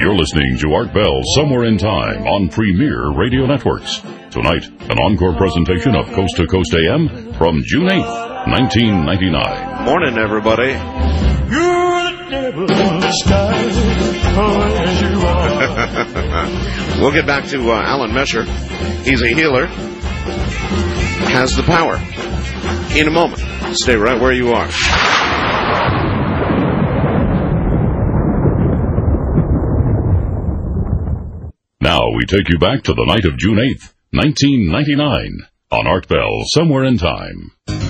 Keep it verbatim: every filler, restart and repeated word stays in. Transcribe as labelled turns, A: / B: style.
A: You're listening to Art Bell Somewhere in Time on Premier Radio Networks. Tonight, an encore presentation of Coast to Coast A M from June eighth, nineteen ninety-nine.
B: Morning, everybody.
C: You're the devil in disguise, oh, as you are.
B: We'll get back to uh, Alan Mesher. He's a healer. Has the power. In a moment. Stay right where you are.
A: Now we take you back to the night of June eighth, nineteen ninety-nine, on Art Bell Somewhere in Time.